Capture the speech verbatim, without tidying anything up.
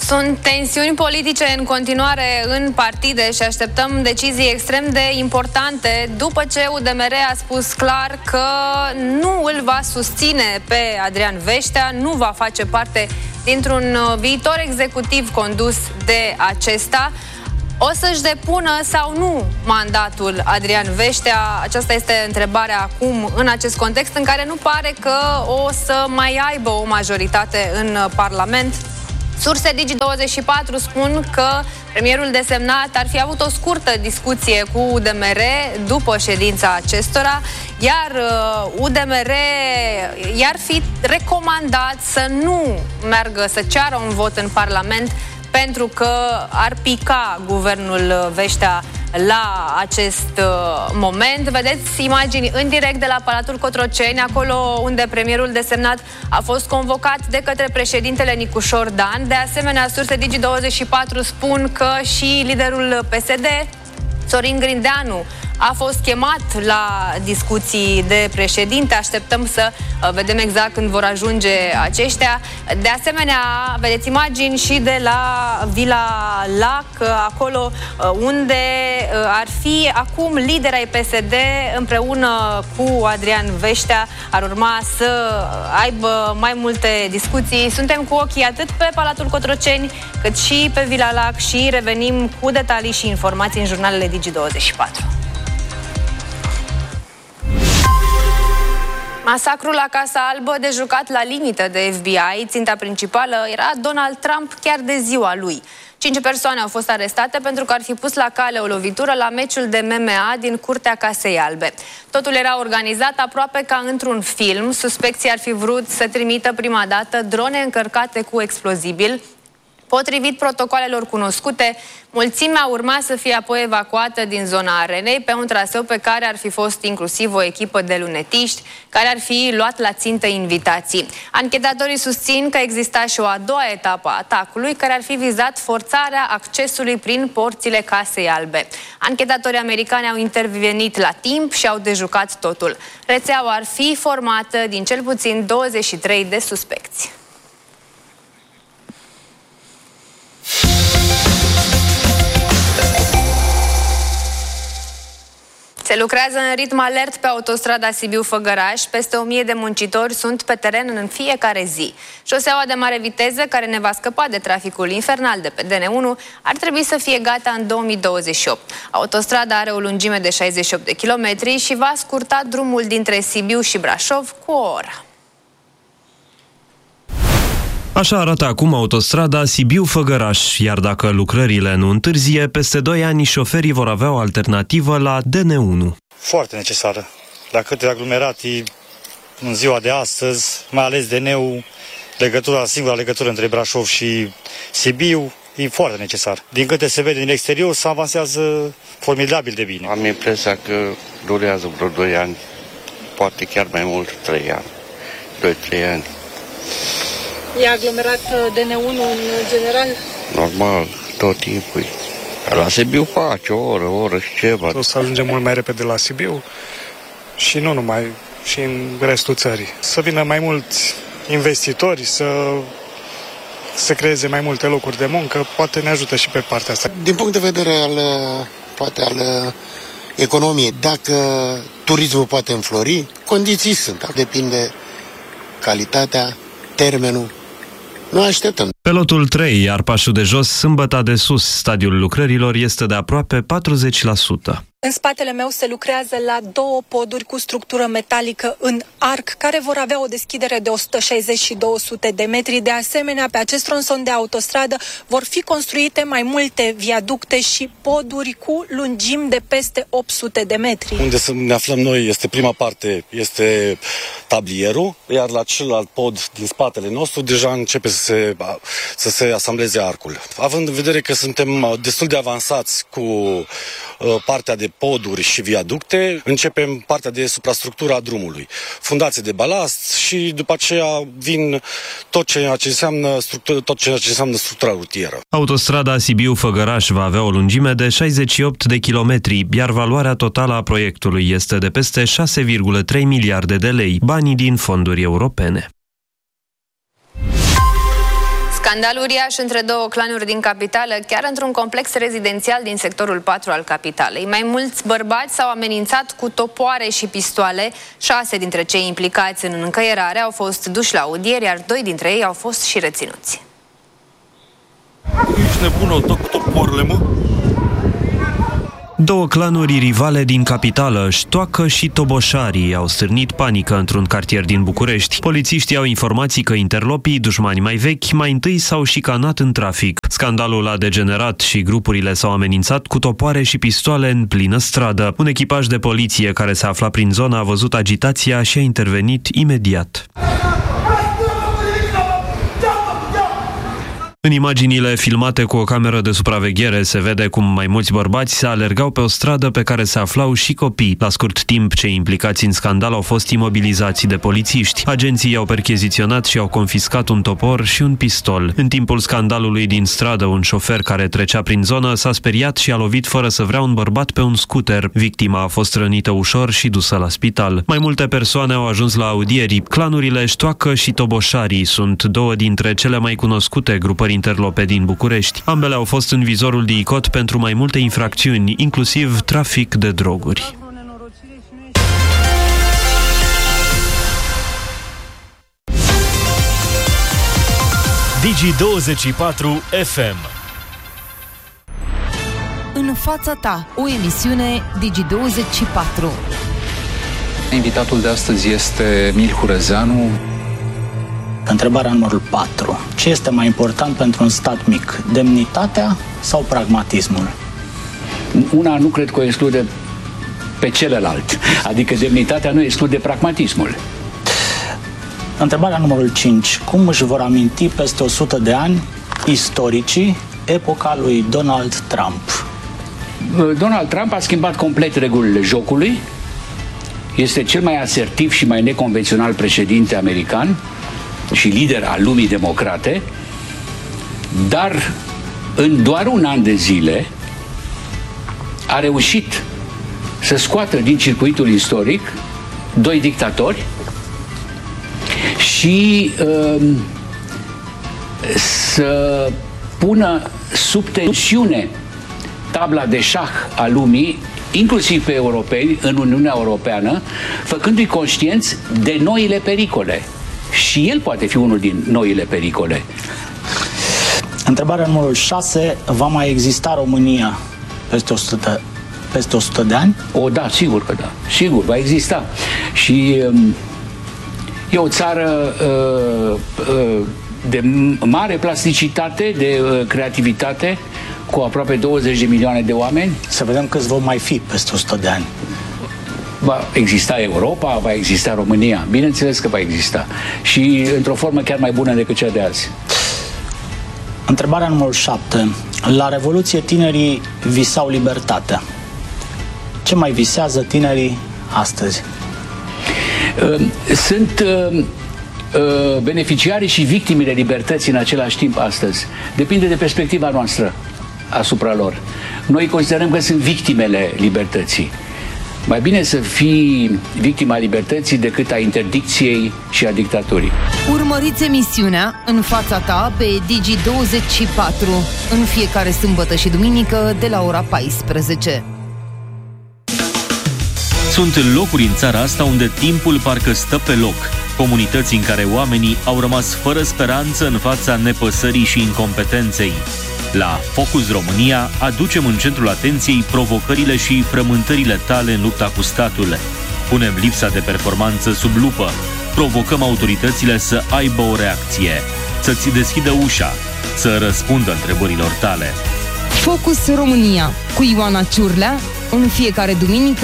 Sunt tensiuni politice în continuare în partide și așteptăm decizii extrem de importante după ce U D M R a spus clar că nu îl va susține pe Adrian Veștea, nu va face parte dintr-un viitor executiv condus de acesta. O să-și depună sau nu mandatul Adrian Veștea? Aceasta este întrebarea acum în acest context în care nu pare că o să mai aibă o majoritate în Parlament. Surse Digi douăzeci și patru spun că premierul desemnat ar fi avut o scurtă discuție cu U D M R după ședința acestora, iar U D M R i-ar fi recomandat să nu meargă să ceară un vot în Parlament pentru că ar pica guvernul Veștea la acest uh, moment. Vedeți imagini în direct de la Palatul Cotroceni, acolo unde premierul desemnat a fost convocat de către președintele Nicușor Dan. De asemenea, surse Digi douăzeci și patru spun că și liderul P S D, Sorin Grindeanu, a fost chemat la discuții de președinte. Așteptăm să vedem exact când vor ajunge aceștia. De asemenea, vedeți imagini și de la Vila Lac, acolo unde ar fi acum lideri ai P S D împreună cu Adrian Veștea. Ar urma să aibă mai multe discuții. Suntem cu ochii atât pe Palatul Cotroceni cât și pe Vila Lac și revenim cu detalii și informații în jurnalele Digi douăzeci și patru. Masacrul la Casa Albă, de jucat la limită de F B I, ținta principală era Donald Trump chiar de ziua lui. Cinci persoane au fost arestate pentru că ar fi pus la cale o lovitură la meciul de M M A din curtea Casei Albe. Totul era organizat aproape ca într-un film. Suspecții ar fi vrut să trimită prima dată drone încărcate cu explozibil. Potrivit protocolelor cunoscute, mulțimea urma să fie apoi evacuată din zona arenei pe un traseu pe care ar fi fost inclusiv o echipă de lunetiști care ar fi luat la țintă invitații. Anchetatorii susțin că exista și o a doua etapă a atacului care ar fi vizat forțarea accesului prin porțile Casei Albe. Anchetatorii americani au intervenit la timp și au dejucat totul. Rețeaua ar fi formată din cel puțin douăzeci și trei de suspecți. Se lucrează în ritm alert pe autostrada Sibiu-Făgăraș. Peste o mie de muncitori sunt pe teren în fiecare zi. Șoseaua de mare viteză, care ne va scăpa de traficul infernal de pe D N unu, ar trebui să fie gata în două mii douăzeci și opt. Autostrada are o lungime de șaizeci și opt de kilometri și va scurta drumul dintre Sibiu și Brașov cu o oră. Așa arată acum autostrada Sibiu-Făgăraș, iar dacă lucrările nu întârzie, peste doi ani șoferii vor avea o alternativă la D N unu. Foarte necesară. La câte aglomerate în ziua de astăzi, mai ales D N ul, legătura, singura legătură între Brașov și Sibiu, e foarte necesar. Din câte se vede din exterior, se avansează formidabil de bine. Am impresia că durează vreo doi ani, poate chiar mai mult, trei ani, doi trei ani. E aglomerat D N unu în general? Normal, tot timpul. La Sibiu face o oră, o oră și ceva. O să ajungem mult mai repede la Sibiu și nu numai, și în restul țării. Să vină mai mulți investitori, să se creeze mai multe locuri de muncă, poate ne ajută și pe partea asta. Din punct de vedere al, poate al economiei, dacă turismul poate înflori, condiții sunt. Depinde calitatea, termenul. Nu așteptăm. Pe lotul trei, iar pașul de jos, Sâmbăta de Sus, stadiul lucrărilor este de aproape patruzeci la sută. În spatele meu se lucrează la două poduri cu structură metalică în arc, care vor avea o deschidere de o sută șaizeci și două sute de metri. De asemenea, pe acest tronson de autostradă vor fi construite mai multe viaducte și poduri cu lungimi de peste opt sute de metri. Unde ne aflăm noi este prima parte, este tablierul, iar la celălalt pod din spatele nostru deja începe să se, să se asambleze arcul. Având în vedere că suntem destul de avansați cu partea de poduri și viaducte, începem partea de suprastructura a drumului. Fundație de balast și după aceea vin tot ceea ce înseamnă structură, tot ceea ce înseamnă structura rutieră. Autostrada Sibiu-Făgăraș va avea o lungime de șaizeci și opt de kilometri, iar valoarea totală a proiectului este de peste șase virgulă trei miliarde de lei, banii din fonduri europene. Scandal uriaș între două clanuri din capitală, chiar într-un complex rezidențial din sectorul patru al capitalei. Mai mulți bărbați s-au amenințat cu topoare și pistoale. Șase dintre cei implicați în încăierare au fost duși la audieri, iar doi dintre ei au fost și reținuți. Ești nebun, o tot cu topoarele, mă? Două clanuri rivale din capitală, Ștoacă și Toboșarii, au stârnit panică într-un cartier din București. Polițiștii au informații că interlopii, dușmani mai vechi, mai întâi s-au șicanat în trafic. Scandalul a degenerat și grupurile s-au amenințat cu topoare și pistoale în plină stradă. Un echipaj de poliție care se afla prin zonă a văzut agitația și a intervenit imediat. În imaginile filmate cu o cameră de supraveghere se vede cum mai mulți bărbați se alergau pe o stradă pe care se aflau și copii. La scurt timp, cei implicați în scandal au fost imobilizați de polițiști. Agenții i-au percheziționat și au confiscat un topor și un pistol. În timpul scandalului din stradă, un șofer care trecea prin zonă s-a speriat și a lovit fără să vrea un bărbat pe un scuter. Victima a fost rănită ușor și dusă la spital. Mai multe persoane au ajuns la audieri. Clanurile Ștoacă și Toboșarii sunt două dintre cele mai cunoscute grupări interlope din București. Ambele au fost în vizorul D I C O T pentru mai multe infracțiuni, inclusiv trafic de droguri. Digi douăzeci și patru F M. În fața ta, o emisiune Digi douăzeci și patru. Invitatul de astăzi este Emil Hurezeanu. Întrebarea numărul patru. Ce este mai important pentru un stat mic? Demnitatea sau pragmatismul? Una nu cred că o exclude pe celălalt. Adică demnitatea nu exclude pragmatismul. Întrebarea numărul cinci. Cum își vor aminti peste o sută de ani istoricii epoca lui Donald Trump? Donald Trump a schimbat complet regulile jocului. Este cel mai asertiv și mai neconvențional președinte american și lider al lumii democrate, dar în doar un an de zile a reușit să scoată din circuitul istoric doi dictatori și uh, să pună sub tensiune tabla de șah a lumii, inclusiv pe europeni, în Uniunea Europeană, făcându-i conștienți de noile pericole. Și el poate fi unul din noile pericole. Întrebarea numărul șase. Va mai exista România peste o sută, peste o sută de ani? O, da, sigur că da. Sigur, va exista. Și um, e o țară uh, uh, de mare plasticitate, de uh, creativitate, cu aproape douăzeci de milioane de oameni. Să vedem câți vom mai fi peste o sută de ani. Va exista Europa, va exista România. Bineînțeles că va exista. Și într-o formă chiar mai bună decât cea de azi. Întrebarea numărul șapte. La Revoluție tinerii visau libertatea. Ce mai visează tinerii astăzi? Sunt beneficiarii și victimele libertății în același timp astăzi. Depinde de perspectiva noastră asupra lor. Noi considerăm că sunt victimele libertății. Mai bine să fii victima libertății decât a interdicției și a dictaturii. Urmăriți emisiunea În fața ta pe Digi douăzeci și patru în fiecare sâmbătă și duminică de la ora paisprezece. Sunt locuri în țara asta unde timpul parcă stă pe loc. Comunități în care oamenii au rămas fără speranță în fața nepăsării și incompetenței. La Focus România aducem în centrul atenției provocările și frământările tale în lupta cu statul. Punem lipsa de performanță sub lupă. Provocăm autoritățile să aibă o reacție, să-ți deschidă ușa, să răspundă întrebărilor tale. Focus România cu Ioana Ciurlea în fiecare duminică